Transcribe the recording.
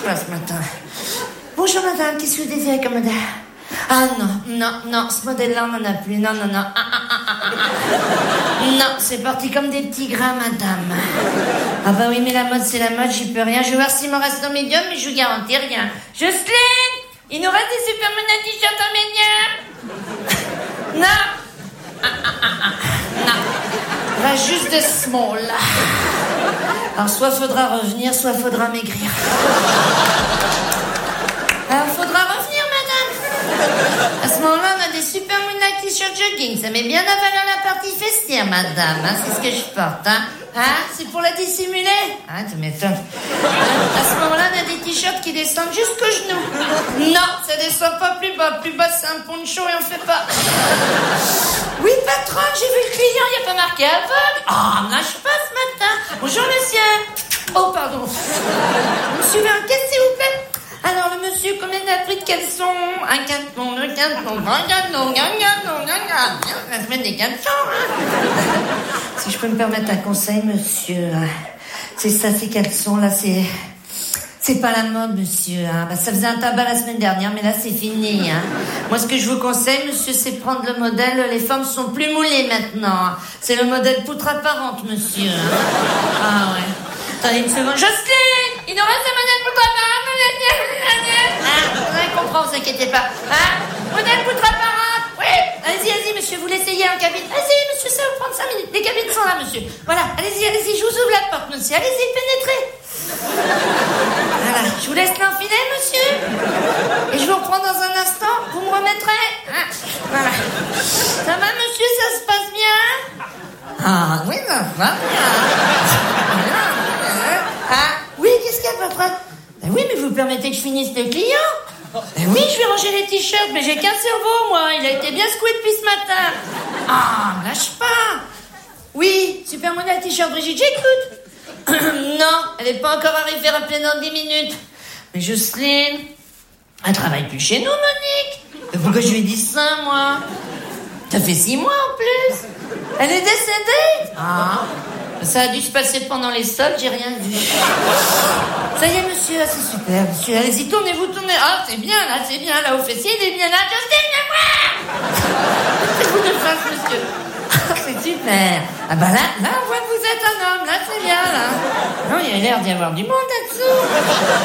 pas ce matin. Bonjour madame, qu'est-ce que vous désirez comme modèle? Ah non, ce modèle-là on n'en a plus, non. Non, c'est parti comme des petits gras madame. Ah bah oui mais la mode c'est la mode, j'y peux rien. Je vais voir s'il m'en reste en médium mais je vous garantis rien. Jocelyne, il nous reste des Superman à t-shirt en médium? Non. Non. Va juste de small. Alors soit faudra revenir, soit faudra maigrir. Alors faudra revenir madame. À ce moment-là on a des super moonlight t-shirt jogging. Ça met bien à valeur la partie festière madame. C'est ce que je porte. C'est pour la dissimuler. Tu m'étonnes. À ce moment-là on a des t-shirts qui descendent jusqu'aux genoux. Non, ça descend pas plus bas. Plus bas c'est un poncho et on fait pas. Oui patronne, j'ai vu le client, il n'y a pas marqué aveugle. Lâche pas ce matin. Bonjour monsieur. Oh pardon. Monsieur veut un caisse s'il vous plaît. Alors le monsieur, combien il a pris de caleçons? Un caleçon, deux caleçons, un caleçon, la semaine des caleçons. Si je peux me permettre un conseil monsieur, c'est ça ces caleçons là, c'est pas la mode monsieur. Ça faisait un tabac la semaine dernière mais là c'est fini. Moi ce que je vous conseille monsieur c'est prendre le modèle, les femmes sont plus moulées maintenant. C'est le modèle poutre apparente monsieur. Ah ouais. Attendez une seconde. Jocelyne, il nous reste un modèle poutre apparente. On comprend, vous inquiétez pas. Modèle poutre apparente. Oui. Allez-y monsieur, vous l'essayez en cabine. Allez-y monsieur, ça va vous prendre 5 minutes. Les cabines sont là monsieur. Voilà, allez-y, je vous ouvre la porte monsieur. Allez-y, pénétrez. Voilà, je vous laisse l'enfiler monsieur. Et je vous reprends dans un instant. Vous me remettrez. Voilà. Ça va monsieur, ça se passe bien? Oui, ça va bien. Oui, qu'est-ce qu'il y a patronne? Oui, mais vous permettez que je finisse le client? Oui, je vais ranger les t-shirts, mais j'ai qu'un cerveau, moi. Il a été bien secoué depuis ce matin. Lâche pas. Oui, super modèle t-shirt Brigitte, j'écoute. Non, elle n'est pas encore arrivée, rappelez dans 10 minutes. Mais Jocelyne, elle travaille plus chez nous, Monique. Mais pourquoi je lui ai dit ça, moi? Ça fait 6 mois en plus. Elle est décédée? Ça a dû se passer pendant les soldes, j'ai rien vu. Ça y est, monsieur, c'est super, monsieur. Allez-y, tournez-vous. C'est bien, là, au fessier, il est bien là. Jocelyne, viens voir! C'est vous de face, monsieur. C'est super. Là, on voit que vous êtes un homme, là, c'est bien, là. Non, il y a l'air d'y avoir du monde là-dessous.